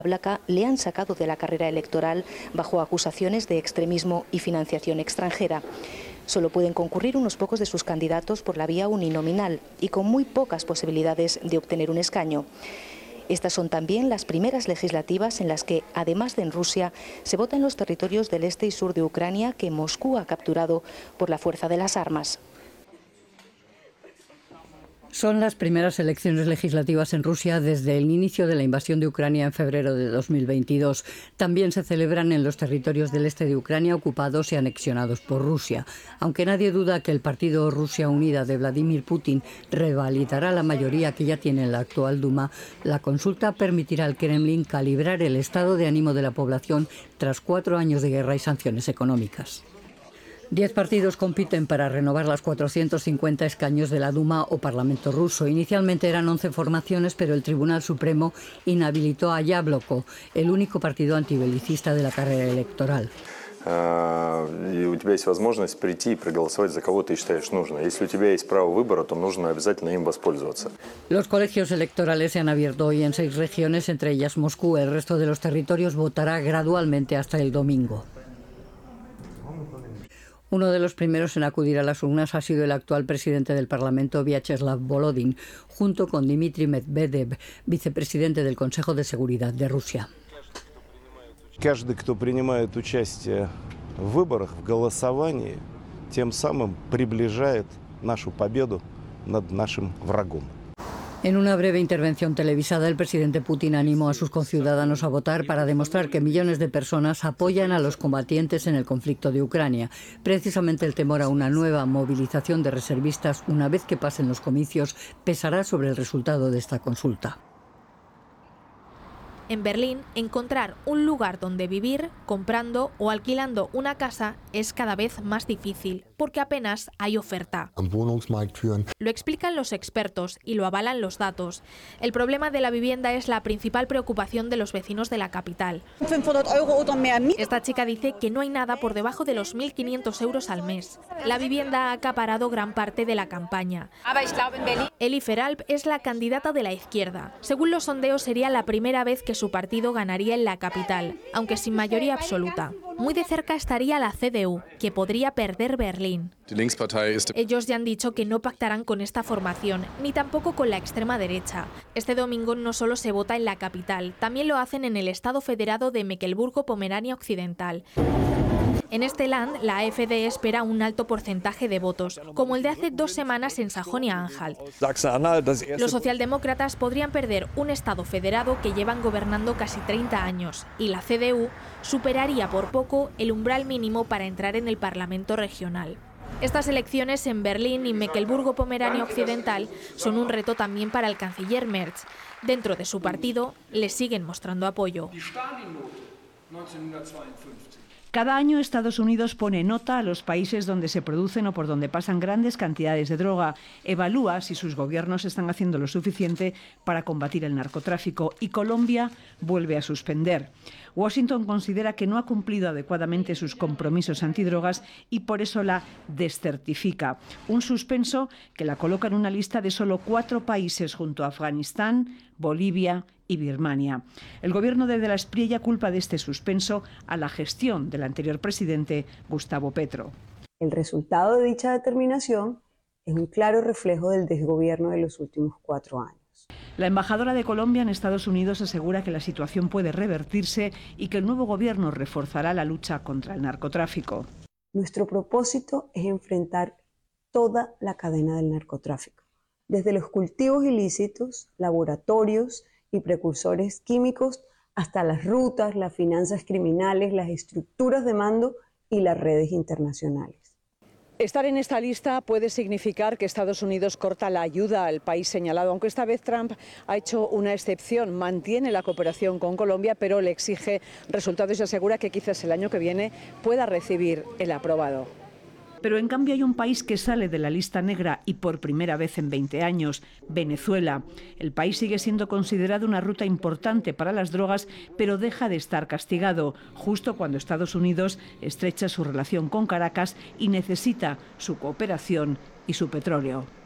Blaca le han sacado de la carrera electoral bajo acusaciones de extremismo y financiación extranjera. Solo pueden concurrir unos pocos de sus candidatos por la vía uninominal y con muy pocas posibilidades de obtener un escaño. Estas son también las primeras legislativas en las que, además de en Rusia, se vota en los territorios del este y sur de Ucrania que Moscú ha capturado por la fuerza de las armas. Son las primeras elecciones legislativas en Rusia desde el inicio de la invasión de Ucrania en febrero de 2022. También se celebran en los territorios del este de Ucrania ocupados y anexionados por Rusia. Aunque nadie duda que el partido Rusia Unida de Vladimir Putin revalidará la mayoría que ya tiene en la actual Duma, la consulta permitirá al Kremlin calibrar el estado de ánimo de la población tras 4 años de guerra y sanciones económicas. 10 partidos compiten para renovar los 450 escaños de la Duma o Parlamento ruso. Inicialmente eran 11 formaciones, pero el Tribunal Supremo inhabilitó a Yabloko, el único partido antibelicista de la carrera electoral. И у тебя есть возможность прийти и проголосовать за кого ты считаешь нужно. Если у тебя есть право выбора, то нужно обязательно им воспользоваться. Los colegios electorales se han abierto hoy en 6 regiones, entre ellas Moscú. El resto de los territorios votará gradualmente hasta el domingo. Uno de los primeros en acudir a las urnas ha sido el actual presidente del Parlamento, Vyacheslav Volodin, junto con Dmitry Medvedev, vicepresidente del Consejo de Seguridad de Rusia. Каждый, кто принимает участие в выборах, в голосовании, тем самым приближает нашу победу над нашим врагом. En una breve intervención televisada, el presidente Putin animó a sus conciudadanos a votar para demostrar que millones de personas apoyan a los combatientes en el conflicto de Ucrania. Precisamente el temor a una nueva movilización de reservistas una vez que pasen los comicios pesará sobre el resultado de esta consulta. En Berlín, encontrar un lugar donde vivir, comprando o alquilando una casa es cada vez más difícil, porque apenas hay oferta. Lo explican los expertos y lo avalan los datos. El problema de la vivienda es la principal preocupación de los vecinos de la capital. Esta chica dice que no hay nada por debajo de los 1.500 euros al mes. La vivienda ha acaparado gran parte de la campaña. Eli Feralp es la candidata de la izquierda. Según los sondeos, sería la primera vez que su partido ganaría en la capital, aunque sin mayoría absoluta. Muy de cerca estaría la CDU, que podría perder Berlín. Ellos ya han dicho que no pactarán con esta formación, ni tampoco con la extrema derecha. Este domingo no solo se vota en la capital, también lo hacen en el Estado Federado de Mecklemburgo-Pomerania Occidental. En este land, la AfD espera un alto porcentaje de votos, como el de hace 2 semanas en Sajonia-Anhalt. Los socialdemócratas podrían perder un Estado federado que llevan gobernando casi 30 años, y la CDU superaría por poco el umbral mínimo para entrar en el Parlamento regional. Estas elecciones en Berlín y Mecklemburgo-Pomerania Occidental son un reto también para el canciller Merz. Dentro de su partido, le siguen mostrando apoyo. Cada año Estados Unidos pone nota a los países donde se producen o por donde pasan grandes cantidades de droga, evalúa si sus gobiernos están haciendo lo suficiente para combatir el narcotráfico y Colombia vuelve a suspender. Washington considera que no ha cumplido adecuadamente sus compromisos antidrogas y por eso la descertifica. Un suspenso que la coloca en una lista de solo 4 países junto a Afganistán, Bolivia y Birmania. El gobierno de la Espriella culpa de este suspenso a la gestión del anterior presidente Gustavo Petro. El resultado de dicha determinación es un claro reflejo del desgobierno de los últimos 4 años. La embajadora de Colombia en Estados Unidos asegura que la situación puede revertirse y que el nuevo gobierno reforzará la lucha contra el narcotráfico. Nuestro propósito es enfrentar toda la cadena del narcotráfico, desde los cultivos ilícitos, laboratorios y precursores químicos hasta las rutas, las finanzas criminales, las estructuras de mando y las redes internacionales. Estar en esta lista puede significar que Estados Unidos corta la ayuda al país señalado, aunque esta vez Trump ha hecho una excepción, mantiene la cooperación con Colombia, pero le exige resultados y asegura que quizás el año que viene pueda recibir el aprobado. Pero en cambio hay un país que sale de la lista negra y por primera vez en 20 años, Venezuela. El país sigue siendo considerado una ruta importante para las drogas, pero deja de estar castigado, justo cuando Estados Unidos estrecha su relación con Caracas y necesita su cooperación y su petróleo.